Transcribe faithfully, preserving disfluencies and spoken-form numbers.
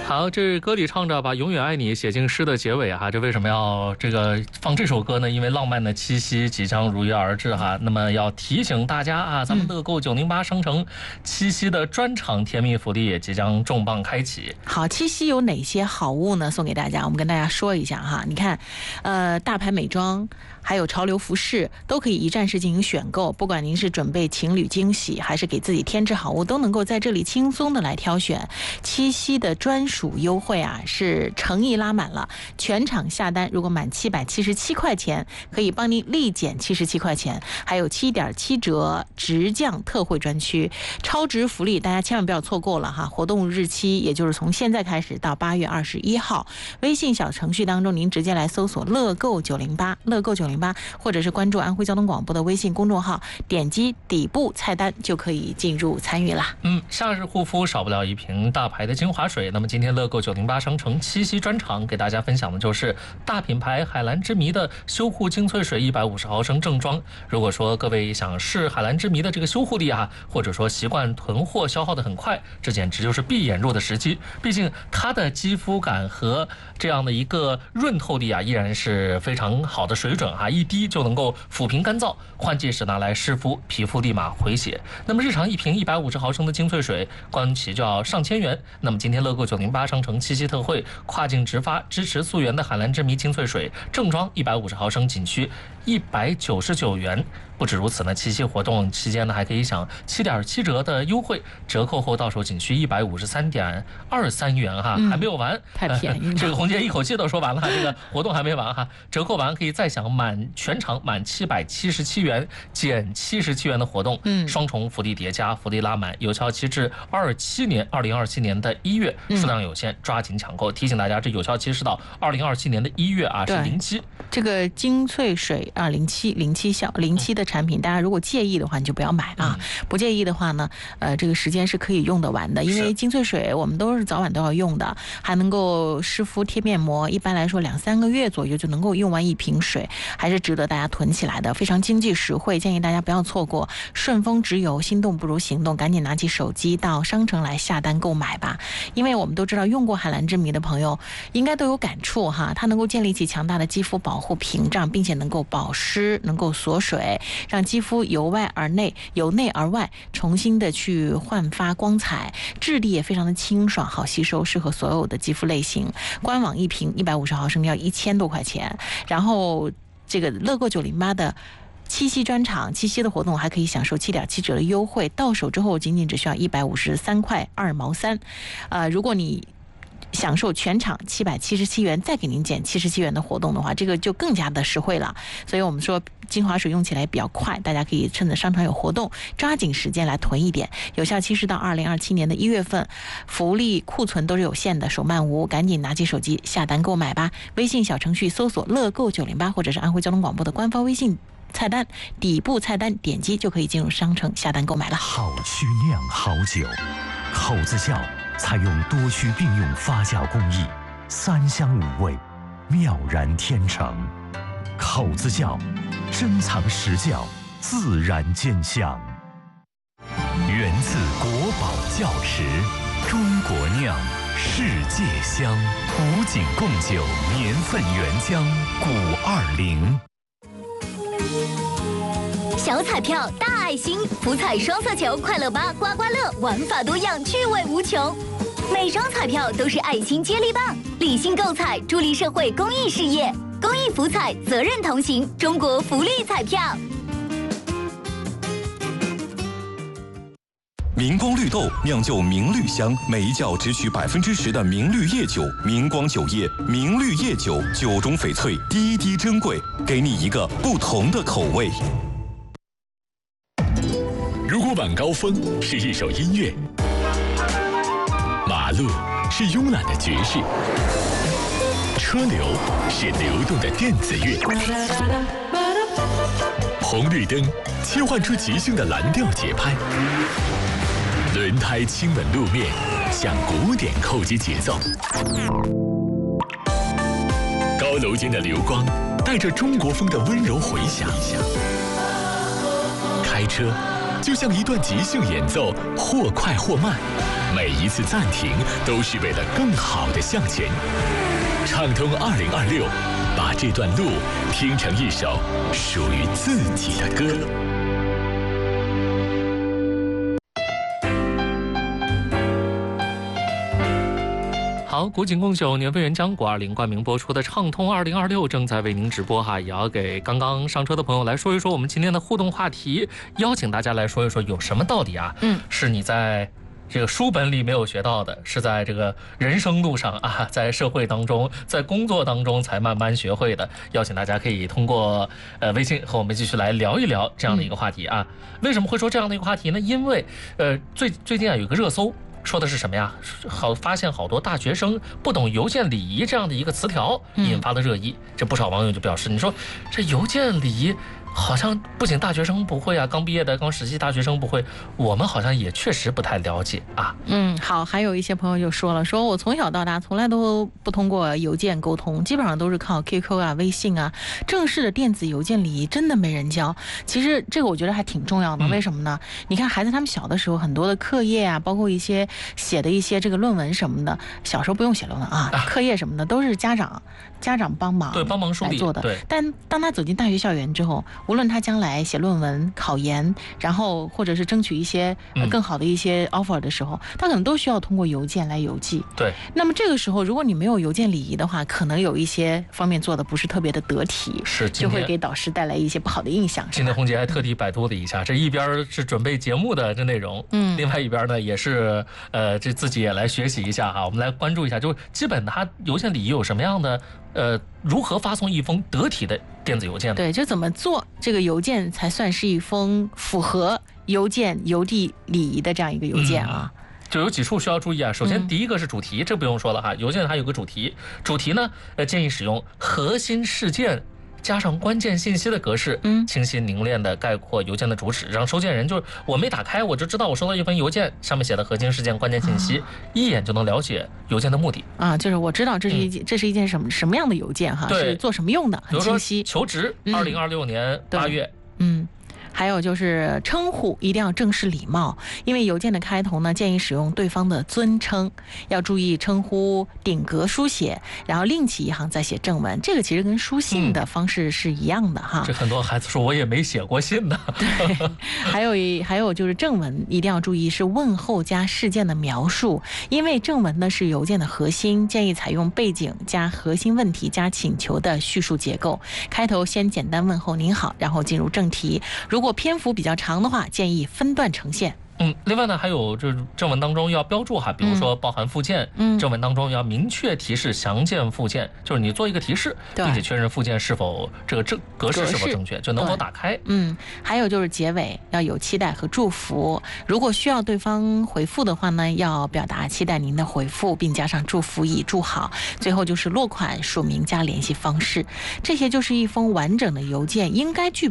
好，这歌里唱着把永远爱你写进诗的结尾哈，这为什么要这个放这首歌呢？因为浪漫的七夕即将如约而至哈，那么要提醒大家啊，咱们乐购九零八商城七夕的专场甜蜜福利也即将重磅开启。 好，七夕有哪些好物呢？送给大家，我们跟大家说一下哈。你看，呃，大牌美妆还有潮流服饰都可以一站式进行选购，不管您是准备情侣惊喜，还是给自己添置好物，都能够在这里轻松的来挑选。七夕的专属优惠啊，是诚意拉满了，全场下单如果满七百七十七块钱，可以帮您立减七十七块钱，还有七点七折直降特惠专区，超值福利大家千万不要错过了哈！活动日期也就是从现在开始到八月二十一号，微信小程序当中您直接来搜索乐购九零八乐购九零八，或者是关注安徽交通广播的微信公众号，点击底部菜单就可以进入参与啦。 嗯，夏日护肤少不了一瓶大牌的精华水，那么今天乐购九零八商城七夕专场给大家分享的就是大品牌海蓝之谜的修护精粹水一百五十毫升正装。如果说各位想试海蓝之谜的这个修护力啊，或者说习惯囤货消耗的很快，这简直就是闭眼入的时机。毕竟它的肌肤感和这样的一个润透力啊，依然是非常好的水准啊，一滴就能够抚平干燥，换季时拿来湿敷，皮肤立马回血。那么日常一瓶一百五十毫升的精粹水，光起就要上千元。那么今天乐购九零八商城七夕特惠，跨境直发支持溯源的海蓝之谜精粹水正装一百五十毫升，仅需一百九十九元。不止如此呢，七夕活动期间呢，还可以享七点七折的优惠，折扣后到手仅需一百五十三点二三元哈，还没有完， 太便宜了。 这个红姐一口气都说完了哈，这个活动还没完哈，折扣完可以再享满全场满七百七十七元减七十七元的活动，嗯，双重福利叠加，福利拉满，有效期至二七年二零二七年的一月，数量有限，抓紧抢购。提醒大家，这有效期是到二零二七年的一月啊，是零七。 这个精粹水啊，零七零七效零七的产品，大家如果介意的话，你就不要买啊。不介意的话呢，呃，这个时间是可以用得完的，因为精粹水我们都是早晚都要用的，还能够湿敷贴面膜，一般来说两三个月左右就能够用完一瓶水，还是值得大家囤起来的，非常经济实惠，建议大家不要错过。顺丰直邮，心动不如行动，赶紧拿起手机到商城来下单购买吧。因为我们都知道，用过海蓝之谜的朋友应该都有感触哈，它能够建立起强大的肌肤保护屏障，并且能够保湿，能够锁水，让肌肤由外而内，由内而外重新的去焕发光彩，质地也非常的清爽，好吸收，适合所有的肌肤类型。官网一瓶一百五十毫升要一千多块钱，然后这个乐购九零八的七夕专场，七夕的活动还可以享受七点七折的优惠，到手之后仅仅只需要一百五十三块二毛三。呃，如果你享受全场七百七十七元，再给您减七十七元的活动的话，这个就更加的实惠了。所以我们说精华水用起来比较快，大家可以趁着商场有活动，抓紧时间来囤一点。有效期是到二零二七年的一月份，福利库存都是有限的，手慢无，赶紧拿起手机下单购买吧。微信小程序搜索乐购九零八，或者是安徽交通广播的官方微信菜单底部菜单点击就可以进入商城下单购买了。 好曲酿好酒，口子窖采用多区并用发酵工艺，三香五味，妙然天成。口子窖，珍藏实窖，自然兼香。源自国宝窖池，中国酿，世界香。古井贡酒，年份原浆，古二零。 小彩票大爱心，福彩双色球快乐吧刮刮乐，玩法多样，趣味无穷。每张彩票都是爱心接力棒，理性购彩，助力社会公益事业。公益福彩，责任同行，中国福利彩票。 明光绿豆酿就明绿香，每一窖只取百分之十的明绿叶酒。明光酒业，明绿叶酒，酒中翡翠，滴滴珍贵，给你一个不同的口味。 如果晚高峰是一首音乐，马路是慵懒的爵士，车流是流动的电子乐，红绿灯切换出即兴的蓝调节拍，轮胎亲吻路面，向古典扣击节奏。高楼间的流光带着中国风的温柔回响。开车就像一段即兴演奏，或快或慢，每一次暂停都是为了更好的向前。畅通二零二六，把这段路听成一首属于自己的歌。 好，古井贡酒年份原浆果二零冠名播出的畅通二零二六正在为您直播哈，也要给刚刚上车的朋友来说一说我们今天的互动话题，邀请大家来说一说有什么道理啊？嗯，是你在这个书本里没有学到的，是在这个人生路上啊，在社会当中，在工作当中才慢慢学会的。邀请大家可以通过呃微信和我们继续来聊一聊这样的一个话题啊。为什么会说这样的一个话题呢？因为呃最最近啊有一个热搜。说的是什么呀？好，发现好多大学生不懂邮件礼仪这样的一个词条，引发了热议。这不少网友就表示，你说这邮件礼仪好像不仅大学生不会啊，刚毕业的刚实习大学生不会，我们好像也确实不太了解啊。 嗯，好，还有一些朋友就说了，说我从小到大从来都不通过邮件沟通，基本上都是靠 Q Q 啊、微信啊，正式的电子邮件礼仪真的没人教。其实这个我觉得还挺重要的，嗯、为什么呢？你看孩子他们小的时候，很多的课业啊，包括一些写的一些这个论文什么的，小时候不用写论文啊，课业什么的都是家长家长帮忙对帮忙梳理做的。 对， 但当他走进大学校园之后，无论他将来写论文、考研，然后或者是争取一些更好的一些 offer 的时候，嗯、他可能都需要通过邮件来邮寄。 对。 那么这个时候，如果你没有邮件礼仪的话，可能有一些方面做的不是特别的得体， 是就会给导师带来一些不好的印象。 今天红姐还特地百度了一下，这一边是准备节目的这内容，嗯，另外一边呢也是呃这自己也来学习一下哈。我们来关注一下，就是基本它邮件礼仪有什么样的呃如何发送一封得体的电子邮件呢？ 对，就怎么做这个邮件才算是一封符合邮件邮递礼仪的这样一个邮件啊？嗯， 就有几处需要注意啊。首先，第一个是主题，这不用说了哈，邮件它有个主题，主题呢，呃，建议使用核心事件加上关键信息的格式，嗯，清晰凝练的概括邮件的主旨，让收件人就是我没打开我就知道我收到一封邮件，上面写的核心事件、关键信息，啊、一眼就能了解邮件的目的啊，就是我知道这是一件、嗯、这是一件什么什么样的邮件哈，是做什么用的，很清晰。 求职，二零二六年八月， 嗯。还有就是称呼一定要正式礼貌，因为邮件的开头呢，建议使用对方的尊称，要注意称呼顶格书写，然后另起一行再写正文。这个其实跟书信的方式是一样的哈。 这很多孩子说我也没写过信呢。 对，还有一还有就是正文一定要注意是问候加事件的描述，因为正文呢是邮件的核心，建议采用背景加核心问题加请求的叙述结构，开头先简单问候您好，然后进入正题。如果如果篇幅比较长的话，建议分段呈现。 嗯，另外呢，还有这正文当中要标注哈，比如说包含附件，嗯，正文当中要明确提示详见附件，就是你做一个提示，并且确认附件是否这个正格式是否正确，就能否打开。 嗯，还有就是结尾要有期待和祝福，如果需要对方回复的话呢，要表达期待您的回复，并加上祝福语祝好。最后就是落款、署名加联系方式，这些就是一封完整的邮件应该具备